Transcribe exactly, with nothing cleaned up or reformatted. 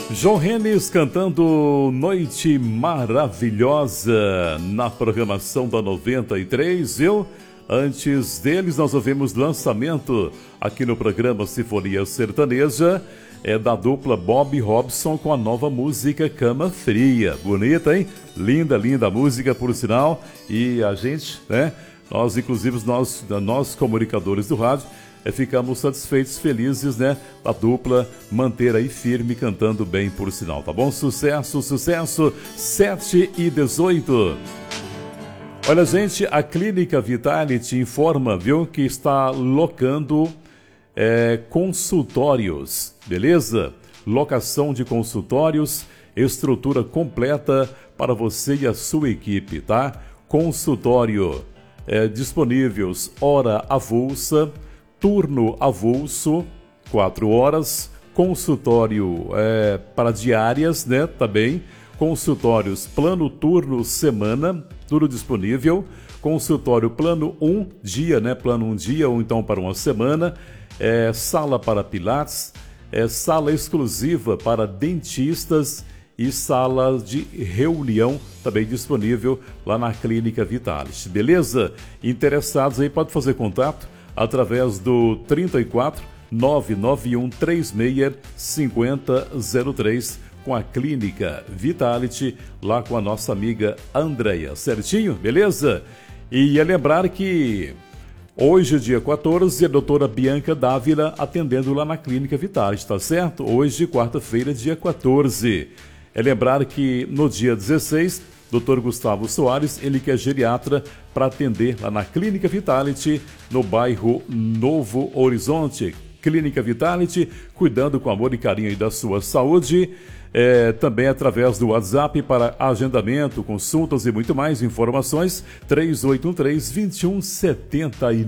João Renes cantando Noite Maravilhosa na programação da noventa e três, viu? Antes deles nós ouvimos lançamento aqui no programa Sinfonia Sertaneja, é da dupla Bob Robson com a nova música Cama Fria. Bonita, hein? Linda, linda a música, por sinal. E a gente, né? Nós, inclusive, nós, nós comunicadores do rádio, é, ficamos satisfeitos, felizes, né? A dupla manter aí firme, cantando bem, por sinal, tá bom? Sucesso, sucesso, sete e dezoito. Olha, gente, a Clínica Vitality informa, viu, que está locando é, consultórios, beleza? Locação de consultórios, estrutura completa para você e a sua equipe, tá? Consultório é, disponíveis hora avulsa, turno avulso, quatro horas, consultório é, para diárias, né, também, consultórios plano turno semana, tudo disponível, consultório plano um dia, né, plano um dia ou então para uma semana, é, sala para pilates, é, sala exclusiva para dentistas e sala de reunião também disponível lá na Clínica Vitality, beleza? Interessados aí pode fazer contato através do trinta e quatro, nove nove um três seis, cinco zero zero três com a Clínica Vitality, lá com a nossa amiga Andréia, certinho? Beleza? E é lembrar que hoje, dia quatorze, a doutora Bianca Dávila atendendo lá na Clínica Vitality, tá certo? Hoje, quarta-feira, dia quatorze. É lembrar que no dia dezesseis, doutor Gustavo Soares, ele que é geriatra, para atender lá na Clínica Vitality, no bairro Novo Horizonte. Clínica Vitality, cuidando com amor e carinho da sua saúde, é, também através do WhatsApp para agendamento, consultas e muito mais informações, três oito um três, dois um sete